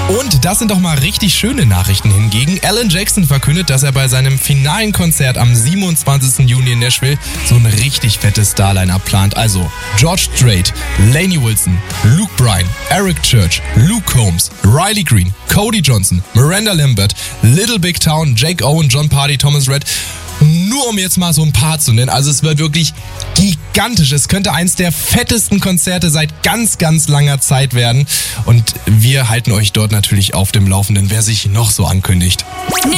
Und das sind doch mal richtig schöne Nachrichten hingegen. Alan Jackson verkündet, dass er bei seinem finalen Konzert am 27. Juni in Nashville so ein richtig fettes Starline-Up plant. Also George Strait, Lainey Wilson, Luke Bryan, Eric Church, Luke Combs, Riley Green, Cody Johnson, Miranda Lambert, Little Big Town, Jake Owen, John Party, Thomas Rhett. Nur um jetzt mal so ein paar zu nennen. Also es wird wirklich gigantisch. Es könnte eins der fettesten Konzerte seit ganz, ganz langer Zeit werden. Und wir halten euch dort natürlich auf dem Laufenden, wer sich noch so ankündigt.